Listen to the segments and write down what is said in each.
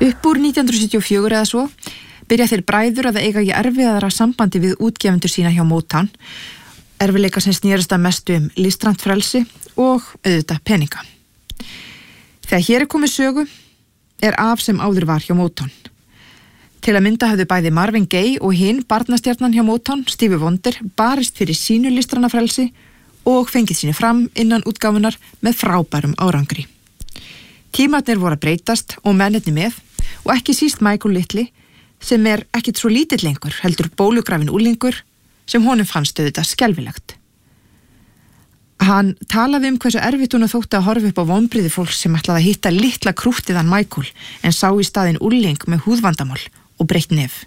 Upp úr 1974 eða svo byrja þeir bræður að eiga í erfiðara sambandi við útgefendur sína hjá Motown, erfiðleika sem snerist að mestu listrænt frelsi og auðvitað peninga. Þegar hér komið sögu af sem áður var hjá Motown. Til að mynda hafði bæði Marvin Gaye og hinn barnastjarnan hjá Motown, Stevie Wonder, barist fyrir sínu listræna frelsi og fengið sínu fram innan útgáfunar með frábærum árangri. Tímarnir voru að breytast og mennirnir með, og ekki síst Michael Little, sem ekkit svo lítill lengur, heldur bólugrafinn úlingur, sem honum fannst auðvitað skelfilegt. Hann talaði hversu erfitt hún þótti að horfa upp á vonbrigði fólks sem ætlaði að hitta litla krúttiðan Michael, en sá í staðinn úling með húðvandamál og breytt nef.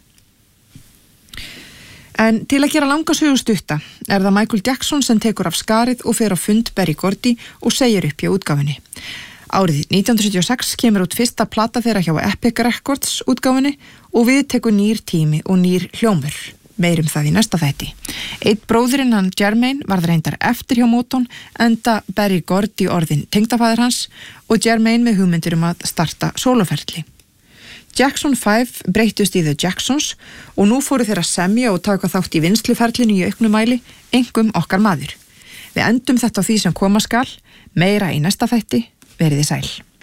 En til að gera langa sögu stutta það Michael Jackson sem tekur af skarið og fer á fund Berry Gordy og segir upp hjá útgáfunni. Árið 1976 kemur út fyrsta plata þeirra hjá Epic Records útgáfunni og við tekur nýr tími og nýr hljómur. Meirum það í næsta þætti. Einn bróðirinn hann Jermaine varð reyndar eftir hjá Motown, enda Berry Gordy orðinn tengdafæðir hans og Jermaine með hugmyndir að starta sóloferli. Jackson 5 breyttust í The Jacksons og nú fóru þeir að semja og taka þátt í vinnsluferlinu í auknum mæli, einkum okkar maður. Við endum þetta á því sem koma skal, meira í næsta þætti, veriði sæl.